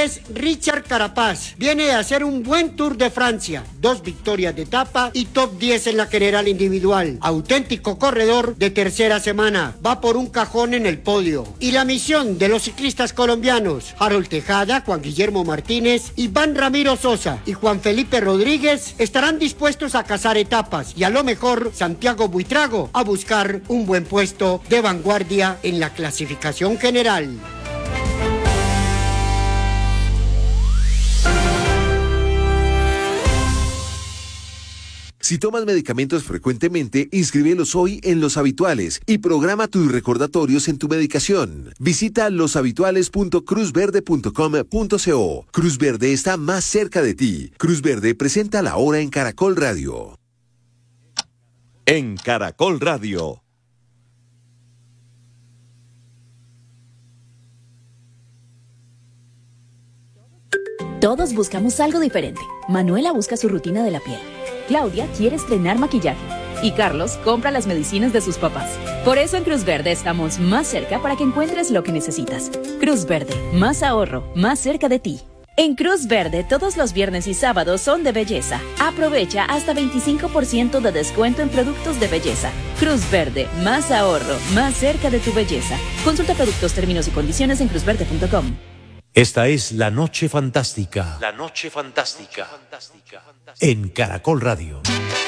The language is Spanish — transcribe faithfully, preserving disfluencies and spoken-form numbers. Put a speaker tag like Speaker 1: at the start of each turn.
Speaker 1: es Richard Carapaz. Viene a hacer un buen Tour de Francia, dos victorias de etapa y top diez en la general individual. Auténtico corredor de tercera semana. Va por un cajón en el podio. Y la misión de los ciclistas colombianos, Harold Tejada, Juan Guillermo Martínez, Iván Ramiro Sosa y Juan Felipe Rodríguez estarán dispuestos a cazar etapas y a lo mejor Santiago Buitrago a buscar un buen puesto de vanguardia en la clasificación general.
Speaker 2: Si tomas medicamentos frecuentemente, inscríbelos hoy en Los Habituales y programa tus recordatorios en tu medicación. Visita los habituales punto cruz verde punto com punto co. Cruz Verde está más cerca de ti. Cruz Verde presenta La Hora en Caracol Radio.
Speaker 3: En Caracol Radio.
Speaker 4: Todos buscamos algo diferente. Manuela busca su rutina de la piel. Claudia quiere estrenar maquillaje. Y Carlos compra las medicinas de sus papás. Por eso en Cruz Verde estamos más cerca para que encuentres lo que necesitas. Cruz Verde, más ahorro, más cerca de ti. En Cruz Verde, todos los viernes y sábados son de belleza. Aprovecha hasta veinticinco por ciento de descuento en productos de belleza. Cruz Verde, más ahorro, más cerca de tu belleza. Consulta productos, términos y condiciones en cruz verde punto com.
Speaker 5: Esta es La Noche Fantástica.
Speaker 3: La Noche Fantástica.
Speaker 5: En Caracol Radio.